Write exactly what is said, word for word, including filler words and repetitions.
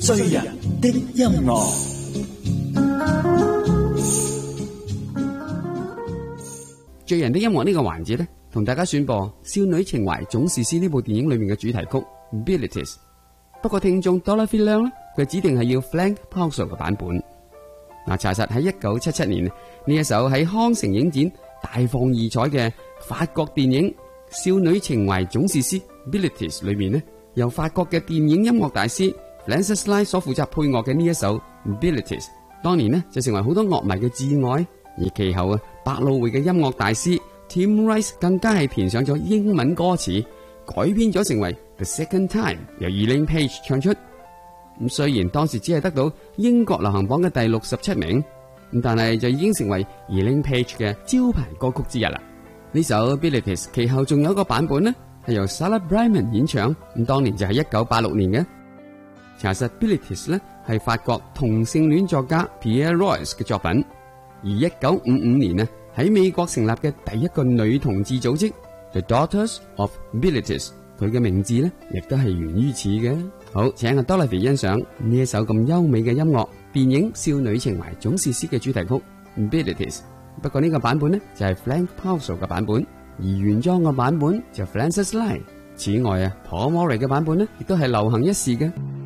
醉人的音樂。 醉人的音樂呢個環節呢，同大家選播《少女情懷總是詩》呢部電影裏面嘅主題曲 Abilities。不過聽眾 Dorothy Leung 呢，佢指定係要 Frank Paulson 嘅版本。嗱，查實喺一九七七年呢一首喺康城影展大放異彩嘅法國電影《少女情懷總是詩》Abilities 裏面呢，由法國嘅電影音樂大師 Francis Lai 所負責配樂嘅呢一首 Abilities， 當年呢就成為好多樂迷嘅摯愛。而其後啊，百老匯嘅音樂大師 Tim Rice 更加係填上咗英文歌詞，改編咗成為 The Second Time， 由 Elaine Paige 唱出。咁雖然當時只係得到英國流行榜嘅第六十七名，咁但係就已經成為 Elaine Paige 嘅招牌歌曲之一啦。呢首 Abilities 其後仲有一個版本呢，係由 Sarah Brightman 演唱，咁當年就係一九八六年嘅。查實 Abilities 呢係法國同性戀作家 Pierre Royce 嘅作品。而一九五五年呢，喺美國成立嘅第一個女同志組織 The Daughters of Abilities， 佢嘅名字呢亦都係源於此嘅。好，請阿 Dorothy 欣賞呢一首咁優美嘅音樂，電影《少女情懷總是詩》嘅主題曲 Abilities。不過呢個版本呢就係 Frank Paulson 嘅版本，而原裝嘅版本就 Francis Lai。此外啊，Paul Murray 嘅版本呢亦都係流行一時嘅。